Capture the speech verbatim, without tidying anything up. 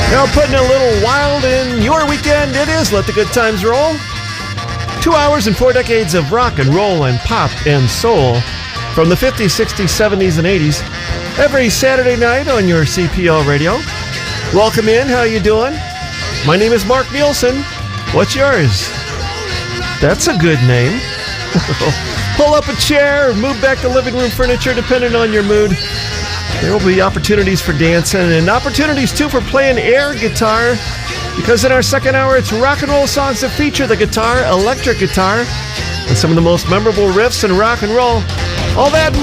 Now, putting a little wild in your weekend, it is Let the Good Times Roll. Two hours and four decades of rock and roll and pop and soul from the fifties, sixties, seventies, and eighties every Saturday night on your C P L radio. Welcome in. How you doing? My name is Mark Nielsen. What's yours? That's a good name. Pull up a chair or move back to living room furniture, depending on your mood. There will be opportunities for dancing and opportunities, too, for playing air guitar. Because in our second hour, it's rock and roll songs that feature the guitar, electric guitar, and some of the most memorable riffs in rock and roll. All that